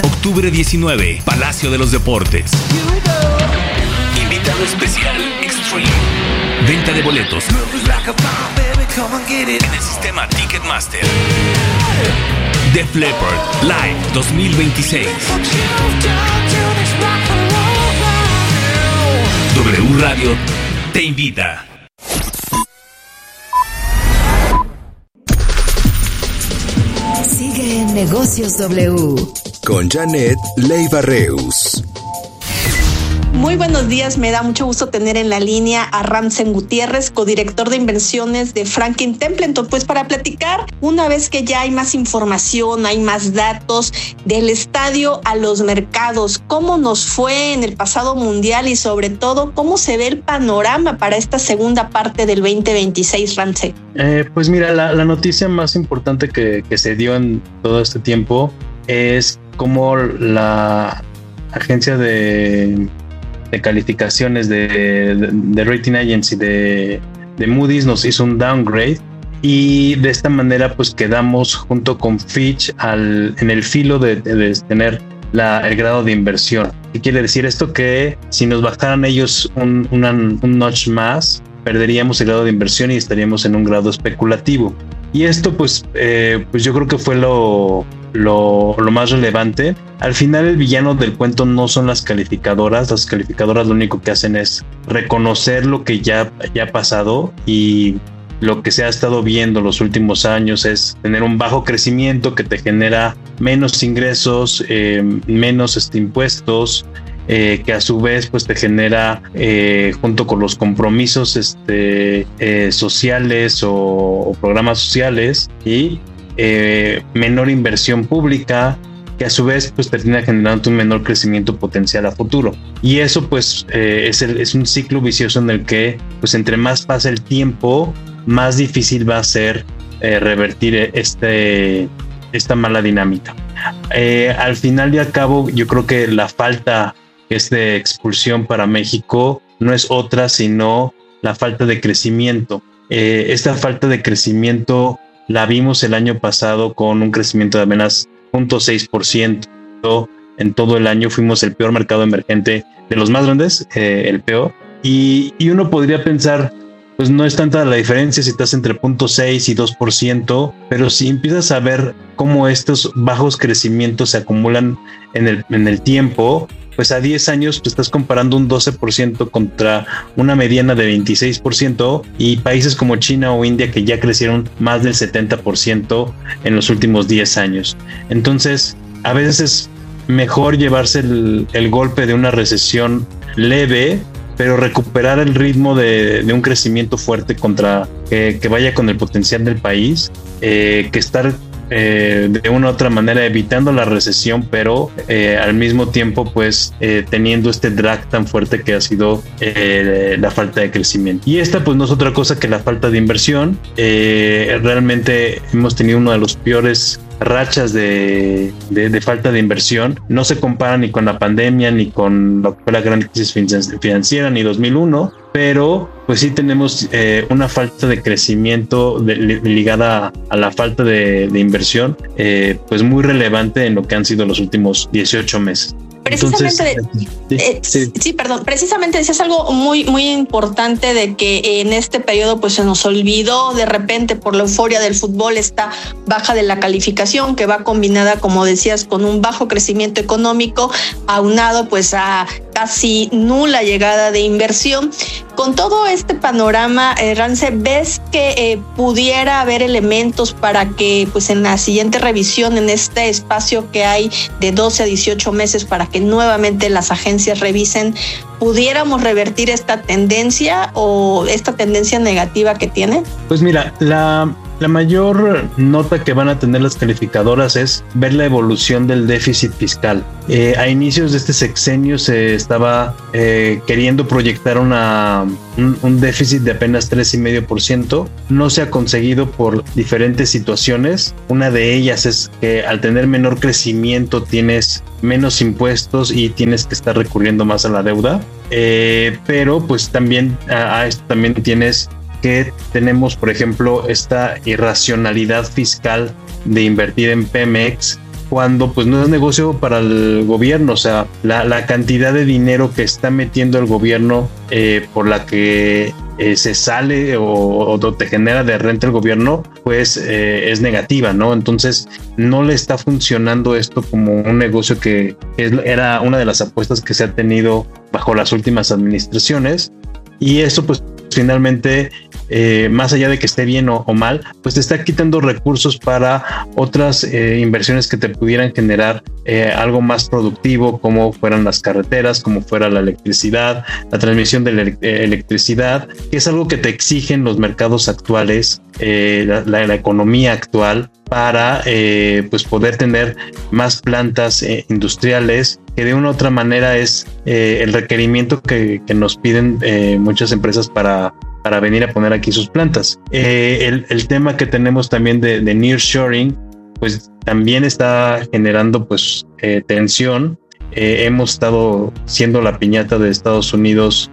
Octubre 19, Palacio de los Deportes. Invitado especial, Extreme. Venta de boletos en el sistema Ticketmaster. Def Leppard Live 2026. W Radio te invita. Sigue en Negocios W con Janet Leiva Reus. Muy buenos días, me da mucho gusto tener en la línea a Ramsen Gutiérrez, codirector de inversiones de Franklin Templeton, pues para platicar, una vez que ya hay más información, hay más datos del estadio a los mercados, cómo nos fue en el pasado mundial y sobre todo, cómo se ve el panorama para esta segunda parte del 2026, Ramsen. Pues mira, la noticia más importante que se dio en todo este tiempo es cómo la agencia de calificaciones de Rating Agency de Moody's nos hizo un downgrade, y de esta manera pues quedamos junto con Fitch en el filo de tener el grado de inversión. ¿Qué quiere decir esto? Que si nos bajaran ellos un notch más, perderíamos el grado de inversión y estaríamos en un grado especulativo. Y esto pues yo creo que fue lo más relevante. Al final, el villano del cuento no son las calificadoras. Las calificadoras lo único que hacen es reconocer lo que ya ha pasado, y lo que se ha estado viendo los últimos años es tener un bajo crecimiento que te genera menos ingresos, menos impuestos, que a su vez pues te genera, junto con los compromisos sociales o programas sociales, y menor inversión pública, que a su vez pues termina generando un menor crecimiento potencial a futuro. Y eso pues es un ciclo vicioso en el que pues entre más pasa el tiempo, más difícil va a ser revertir esta mala dinámica. Al final y al cabo, yo creo que la falta de expulsión para México no es otra sino la falta de crecimiento. Esta falta de crecimiento la vimos el año pasado con un crecimiento de apenas 0.6%. En todo el año fuimos el peor mercado emergente de los más grandes, el peor. Y uno podría pensar, pues no es tanta la diferencia si estás entre 0.6 y 2%, pero si empiezas a ver cómo estos bajos crecimientos se acumulan en el tiempo, pues a 10 años pues estás comparando un 12% contra una mediana de 26%, y países como China o India que ya crecieron más del 70% en los últimos 10 años. Entonces, a veces es mejor llevarse el golpe de una recesión leve, pero recuperar el ritmo de un crecimiento fuerte que vaya con el potencial del país, que estar de una u otra manera evitando la recesión, pero al mismo tiempo pues teniendo este drag tan fuerte que ha sido la falta de crecimiento. Y esta pues no es otra cosa que la falta de inversión. Realmente hemos tenido uno de los peores rachas de falta de inversión. No se compara ni con la pandemia, ni con lo que fue la gran crisis financiera, ni 2001, pero pues sí tenemos una falta de crecimiento ligada a la falta de inversión, pues muy relevante en lo que han sido los últimos 18 meses. Precisamente, precisamente decías algo muy, muy importante, de que en este periodo pues se nos olvidó de repente por la euforia del fútbol esta baja de la calificación, que va combinada, como decías, con un bajo crecimiento económico, aunado pues a casi nula llegada de inversión. Con todo este panorama, Rance, ¿ves que pudiera haber elementos para que pues en la siguiente revisión, en este espacio que hay de 12 a 18 meses para que nuevamente las agencias revisen, pudiéramos revertir esta tendencia o esta tendencia negativa que tiene? Pues mira, la mayor nota que van a tener las calificadoras es ver la evolución del déficit fiscal. A inicios de este sexenio se estaba queriendo proyectar un déficit de apenas 3,5%. No se ha conseguido por diferentes situaciones. Una de ellas es que al tener menor crecimiento tienes menos impuestos y tienes que estar recurriendo más a la deuda. Pero pues también a esto también tienes que tenemos, por ejemplo, esta irracionalidad fiscal de invertir en Pemex, cuando pues no es negocio para el gobierno. O sea, la cantidad de dinero que está metiendo el gobierno por la que se sale o te genera de renta el gobierno, pues es negativa, ¿no? Entonces no le está funcionando esto como un negocio que era una de las apuestas que se ha tenido bajo las últimas administraciones, y eso pues finalmente, más allá de que esté bien o mal, pues te está quitando recursos para otras inversiones que te pudieran generar algo más productivo, como fueran las carreteras, como fuera la electricidad, la transmisión de la electricidad, que es algo que te exigen los mercados actuales, la economía actual, para pues poder tener más plantas industriales, que de una u otra manera es el requerimiento que nos piden muchas empresas para venir a poner aquí sus plantas. El tema que tenemos también de nearshoring, pues también está generando pues tensión. Hemos estado siendo la piñata de Estados Unidos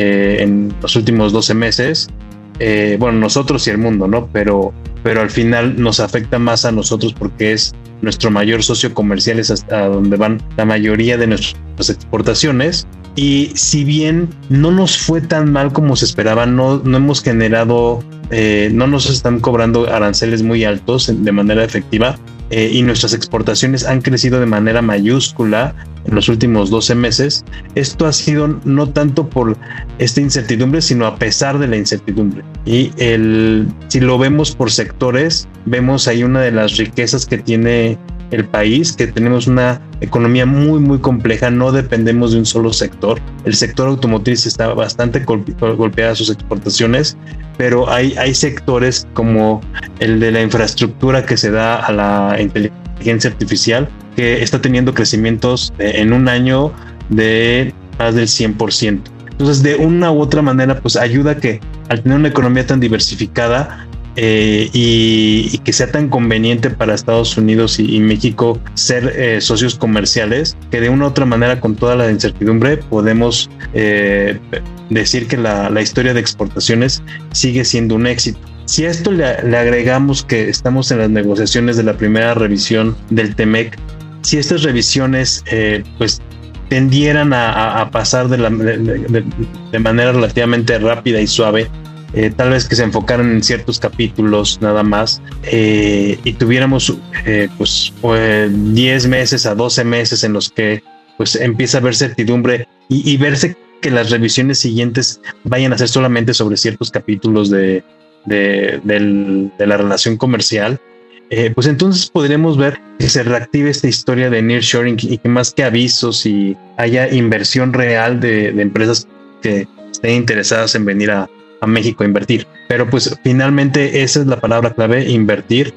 en los últimos 12 meses. Bueno, nosotros y el mundo, ¿no? Pero al final nos afecta más a nosotros porque es nuestro mayor socio comercial, es hasta donde van la mayoría de nuestras exportaciones. Y si bien no nos fue tan mal como se esperaba, no hemos generado, no nos están cobrando aranceles muy altos de manera efectiva, y nuestras exportaciones han crecido de manera mayúscula en los últimos 12 meses. Esto ha sido no tanto por esta incertidumbre, sino a pesar de la incertidumbre. Y si lo vemos por sectores, vemos ahí una de las riquezas que tiene el país, que tenemos una economía muy muy compleja, no dependemos de un solo sector. El sector automotriz está bastante golpeada sus exportaciones, pero hay sectores como el de la infraestructura que se da a la inteligencia artificial, que está teniendo crecimientos en un año de más del 100%. Entonces, de una u otra manera, pues ayuda que al tener una economía tan diversificada, y que sea tan conveniente para Estados Unidos y México ser socios comerciales, que de una u otra manera, con toda la incertidumbre, podemos decir que la historia de exportaciones sigue siendo un éxito. Si a esto le agregamos que estamos en las negociaciones de la primera revisión del TEMEC, si estas revisiones pues tendieran a pasar de manera relativamente rápida y suave, tal vez que se enfocaran en ciertos capítulos nada más, y tuviéramos pues 10 meses a 12 meses en los que pues empieza a haber certidumbre y verse que las revisiones siguientes vayan a ser solamente sobre ciertos capítulos de la relación comercial, pues entonces podremos ver que se reactive esta historia de nearshoring, y que más que avisos y haya inversión real de empresas que estén interesadas en venir a México a invertir. Pero pues finalmente esa es la palabra clave: invertir.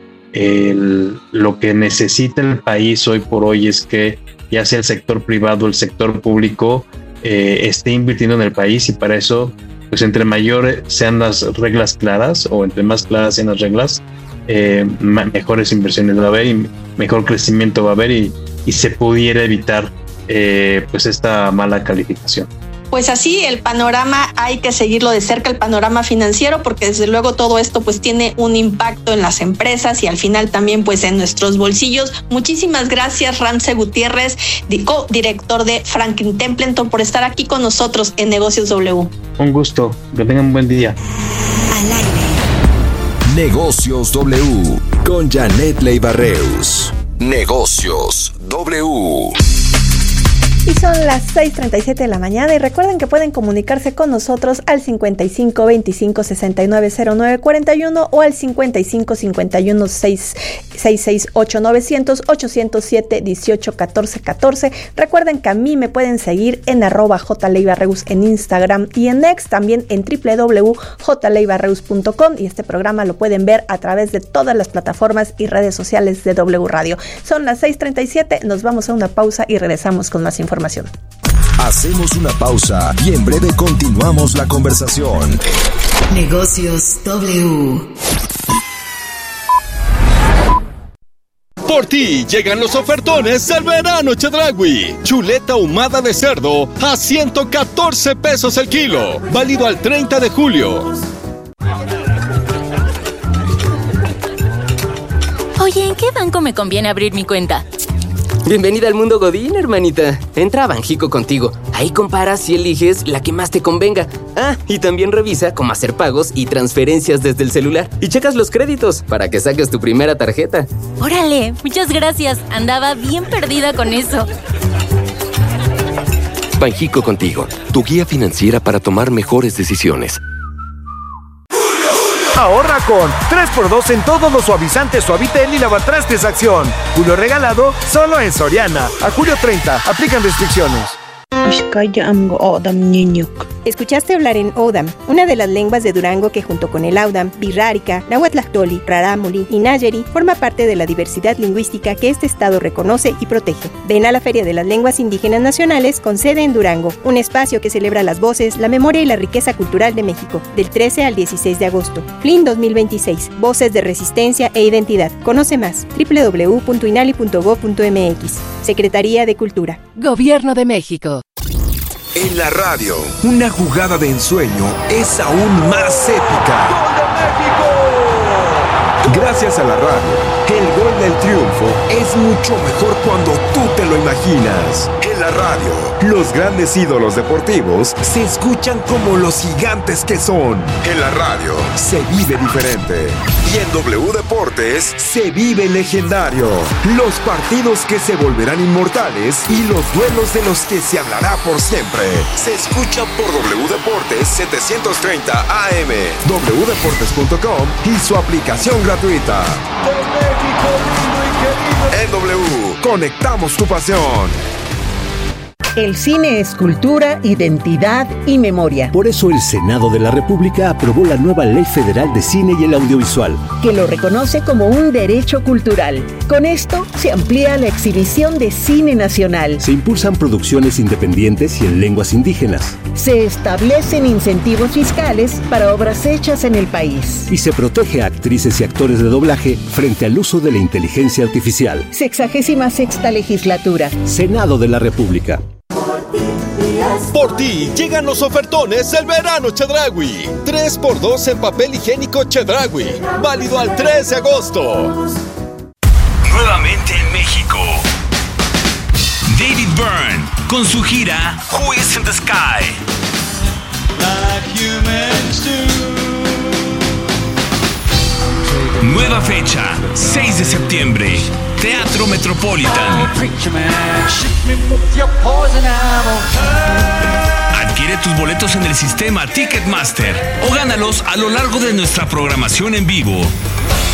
Lo que necesita el país hoy por hoy es que ya sea el sector privado o el sector público esté invirtiendo en el país, y para eso pues entre mayor sean las reglas claras, o entre más claras sean las reglas, mejores inversiones va a haber y mejor crecimiento va a haber, y se pudiera evitar pues esta mala calificación. Pues así, el panorama hay que seguirlo de cerca, el panorama financiero, porque desde luego todo esto pues tiene un impacto en las empresas y al final también pues en nuestros bolsillos. Muchísimas gracias, Ramsey Gutiérrez, co-director de Franklin Templeton, por estar aquí con nosotros en Negocios W. Un gusto, que tengan un buen día. Al aire. Negocios W con Janet Leiva Reus. Negocios W. Y son las 6:37 de la mañana, y recuerden que pueden comunicarse con nosotros al 55 25 69 09 41 o al 55 51 668 900 807 18 14 14. Recuerden que a mí me pueden seguir en @jleivareus en Instagram y en X, también en www.jleivareus.com, y este programa lo pueden ver a través de todas las plataformas y redes sociales de W Radio. Son las 6:37, nos vamos a una pausa y regresamos con más información. Hacemos una pausa y en breve continuamos la conversación. Negocios W. Por ti llegan los ofertones del verano Chedraui. Chuleta ahumada de cerdo a 114 pesos el kilo. Válido al 30 de julio. Oye, ¿en qué banco me conviene abrir mi cuenta? Bienvenida al mundo Godín, hermanita. Entra a Banjico Contigo. Ahí comparas y eliges la que más te convenga. Ah, y también revisa cómo hacer pagos y transferencias desde el celular. Y checas los créditos para que saques tu primera tarjeta. ¡Órale! Muchas gracias. Andaba bien perdida con eso. Banjico Contigo, tu guía financiera para tomar mejores decisiones. Ahorra con 3x2 en todos los suavizantes Suavitel y lavatrastes Acción. Julio regalado solo en Soriana. A julio 30. Aplican restricciones. Escuchaste hablar en Odam, una de las lenguas de Durango que junto con el Audam, Birrárica, Nahuatlactoli, Rarámuri y Nayeri forma parte de la diversidad lingüística que este estado reconoce y protege. Ven a la Feria de las Lenguas Indígenas Nacionales con sede en Durango, un espacio que celebra las voces, la memoria y la riqueza cultural de México, del 13 al 16 de agosto. FLIN 2026, Voces de Resistencia e Identidad. Conoce más, www.inali.gov.mx. Secretaría de Cultura. Gobierno de México. En la radio, una jugada de ensueño es aún más épica. ¡Gol de México! Gracias a la radio, el gol del triunfo es mucho mejor cuando tú te lo imaginas. En la radio, los grandes ídolos deportivos se escuchan como los gigantes que son. En la radio, se vive diferente. Y en W Deportes, se vive legendario. Los partidos que se volverán inmortales y los duelos de los que se hablará por siempre. Se escuchan por W Deportes 730 AM, wdeportes.com y su aplicación gratuita. En W, conectamos tu pasión. El cine es cultura, identidad y memoria. Por eso el Senado de la República aprobó la nueva Ley Federal de Cine y el Audiovisual, que lo reconoce como un derecho cultural. Con esto se amplía la exhibición de cine nacional. Se impulsan producciones independientes y en lenguas indígenas. Se establecen incentivos fiscales para obras hechas en el país. Y se protege a actrices y actores de doblaje frente al uso de la inteligencia artificial. 66ª legislatura. Senado de la República. Por ti llegan los ofertones del verano Chedraui. 3x2 en papel higiénico Chedraui. Válido al 3 de agosto. Nuevamente en México. David Byrne con su gira Who is in the Sky. Nueva fecha, 6 de septiembre. Teatro Metropolitan. Adquiere tus boletos en el sistema Ticketmaster o gánalos a lo largo de nuestra programación en vivo.